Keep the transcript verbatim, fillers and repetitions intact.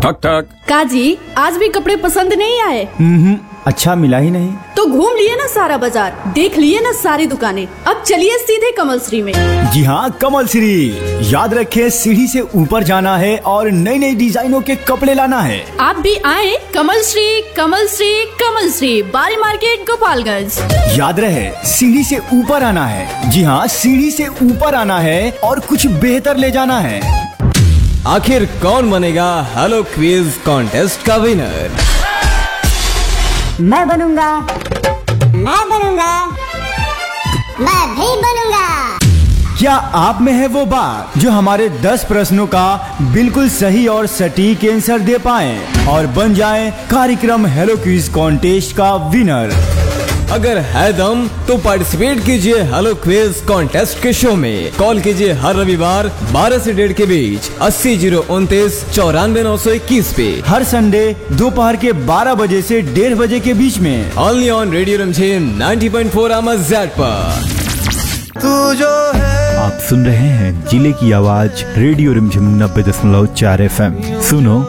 ठक ठक। काजी, आज भी कपड़े पसंद नहीं आए? हम्म, अच्छा मिला ही नहीं। तो घूम लिए ना सारा बाजार, देख लिए ना सारी दुकानें, अब चलिए सीधे कमल श्री में। जी हाँ, कमल श्री। याद रखें, सीढ़ी से ऊपर जाना है और नई नई डिजाइनों के कपड़े लाना है। आप भी आए कमल श्री, कमल श्री, कमल श्री, बारी मार्केट, गोपालगंज। याद रहे, सीढ़ी से ऊपर आना है। जी हाँ, सीढ़ी से ऊपर आना है और कुछ बेहतर ले जाना है। आखिर कौन बनेगा हेलो क्विज कॉन्टेस्ट का विनर? मैं बनूंगा, मैं बनूंगा, मैं भी बनूंगा। क्या आप में है वो बात जो हमारे दस प्रश्नों का बिल्कुल सही और सटीक आंसर दे पाए और बन जाए कार्यक्रम हेलो क्विज कॉन्टेस्ट का विनर? अगर है दम तो पार्टिसिपेट कीजिए हेलो क्विज कॉन्टेस्ट के शो में। कॉल कीजिए हर रविवार बारह से डेढ़ के बीच अस्सी जीरो उनतीस चौरानवे नौ सौ इक्कीस पे। हर संडे दोपहर के बारह बजे से डेढ़ बजे के बीच में ओनली ऑन रेडियो रिमझिम नब्बे पॉइंट चार एमएचजेड पर। तू जो है। आप सुन रहे हैं जिले की आवाज रेडियो रिमझिम नब्बे दशमलव चार एफ एम। सुनो